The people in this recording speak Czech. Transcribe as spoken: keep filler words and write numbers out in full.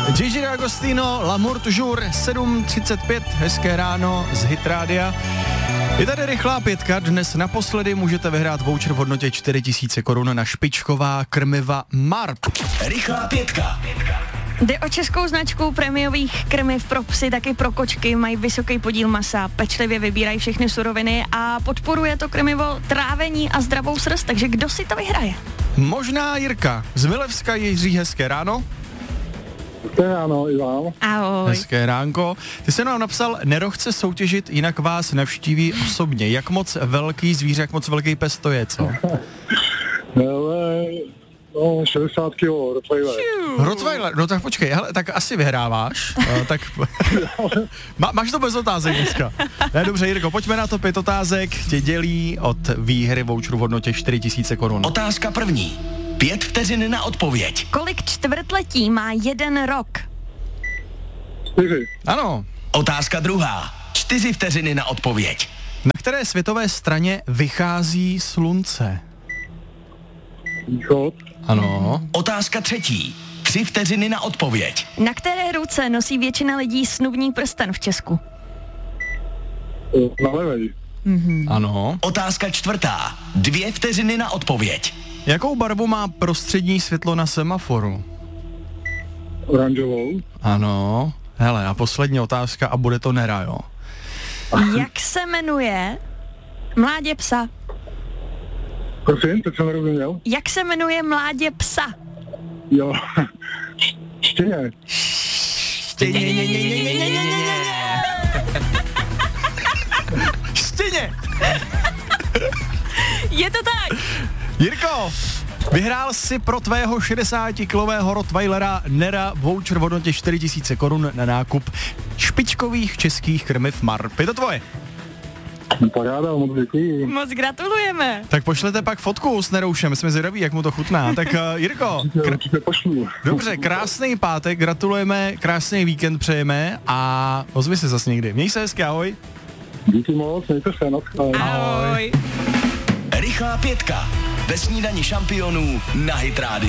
Gigi D'Agostino, L'amour toujours, sedm třicet pět, hezké ráno z Hit Rádia. Je tady rychlá pětka, dnes naposledy můžete vyhrát voucher v hodnotě čtyři tisíce korun na špičková krmiva Marp. Rychlá pětka. Jde o českou značku prémiových krmiv pro psy, taky pro kočky, mají vysoký podíl masa, pečlivě vybírají všechny suroviny a podporuje to krmivo trávení a zdravou srst, takže kdo si to vyhraje? Možná Jirka z Milevska. Jiří, hezké ráno. Hezké ráno i vám. Ahoj. Hezké ránko. Ty jsi nám napsal, Nero chce soutěžit, jinak vás navštíví osobně. Jak moc velký zvíře, jak moc velký pes to je, co? Ale, no, šedesát kilo, Rottweiler. Rottweiler, no tak počkej, hele, tak asi vyhráváš. uh, tak Má, máš to bez otázek dneska. Ne, dobře, Jirko, pojďme na to. Pět otázek tě dělí od výhry voucheru v hodnotě čtyři tisíce korun. Otázka první. Pět vteřin na odpověď. Kolik čtvrtletí má jeden rok? Čtyři. Ano. Otázka druhá. Čtyři vteřiny na odpověď. Na které světové straně vychází slunce? Východ. Ano. Otázka třetí. Tři vteřiny na odpověď. Na které ruce nosí většina lidí snubní prsten v Česku? Na levej. Ano. Otázka čtvrtá. Dvě vteřiny na odpověď. Jakou barvu má prostřední světlo na semaforu? Oranžovou. Ano. Hele, a poslední otázka a bude to Nera, jo? Jak se jmenuje mládě psa? Prosím, teď jsem nerozuměl. Jak se jmenuje mládě psa? Jo. Štěně. Štěně! Je to tak! Jirko, vyhrál si pro tvého šedesátikilového Rottweilera Nera voucher v hodnotě čtyři tisíce korun na nákup špičkových českých krmiv Marp. Je to tvoje? Paráda, moc děkuji. Moc gratulujeme. Tak pošlete pak fotku s Neroušem, jsme zvědaví, jak mu to chutná. Tak uh, Jirko, kr- Určitě pošlu. dobře, krásný pátek, gratulujeme, krásný víkend přejeme a ozvi se zas někdy. Měj se hezky, ahoj. Díky moc, mějte se, naschle. Ahoj. Rychlá pětka. Ve snídani šampionů na Hit Rádiu.